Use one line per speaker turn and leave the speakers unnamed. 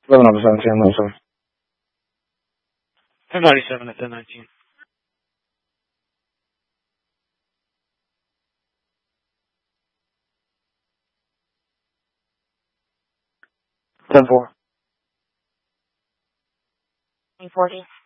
11 over 17, 107.
1097 at 1019.
10-4.
340.